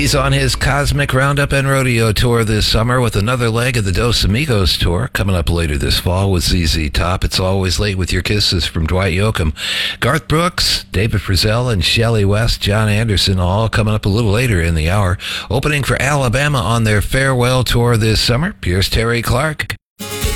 He's on his Cosmic Roundup and Rodeo tour this summer with another leg of the Dos Amigos tour coming up later this fall with ZZ Top. It's Always Late with Your Kisses from Dwight Yoakam. Garth Brooks, David Frizzell, and Shelley West, John Anderson, all coming up a little later in the hour. Opening for Alabama on their farewell tour this summer, here's Terry Clark.